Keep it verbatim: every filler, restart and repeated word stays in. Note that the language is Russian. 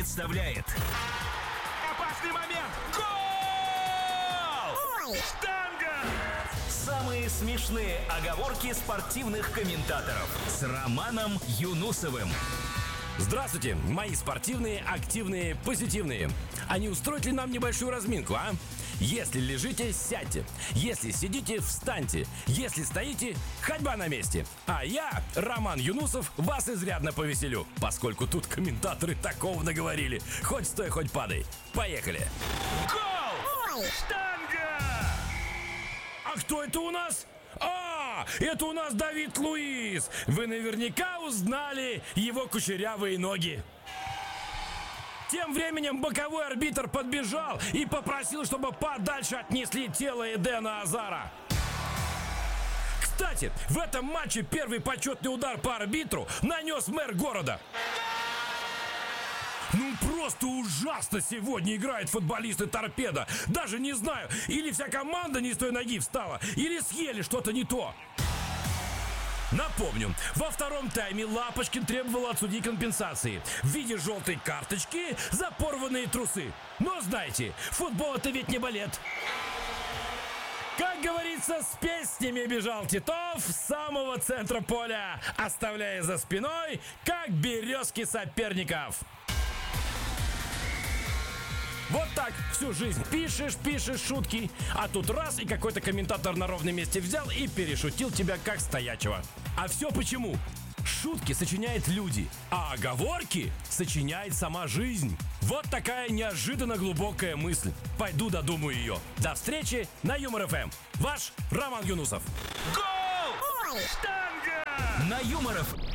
представляет опасный момент. Гол! Штанга! Самые смешные оговорки спортивных комментаторов с Романом Юнусовым. Здравствуйте, мои спортивные, активные, позитивные. А не устроить ли нам небольшую разминку, а? Если лежите, сядьте. Если сидите, встаньте. Если стоите, ходьба на месте. А я, Роман Юнусов, вас изрядно повеселю, поскольку тут комментаторы такого наговорили. Хоть стой, хоть падай. Поехали. Гол! Штанга! А кто это у нас? А, это у нас Давид Луиз. Вы наверняка узнали его кучерявые ноги. Тем временем боковой арбитр подбежал и попросил, чтобы подальше отнесли тело Эдена Азара. Кстати, в этом матче первый почетный удар по арбитру нанес мэр города. Ну просто ужасно сегодня играют футболисты «Торпедо». Даже не знаю, или вся команда не с той ноги встала, или съели что-то не то. Напомню, во втором тайме Лапочкин требовал от судьи компенсации в виде желтой карточки за порванные трусы. Но знаете, футбол это ведь не балет. Как говорится, с песнями бежал Титов с самого центра поля, оставляя за спиной, как березки соперников. Вот так всю жизнь пишешь, пишешь шутки, а тут раз и какой-то комментатор на ровном месте взял и перешутил тебя как стоячего. А все почему? Шутки сочиняют люди, а оговорки сочиняет сама жизнь. Вот такая неожиданно глубокая мысль. Пойду додумаю ее. До встречи на Юмор эф эм. Ваш Роман Юнусов. Гол! Штанга! На Юмор эф эм.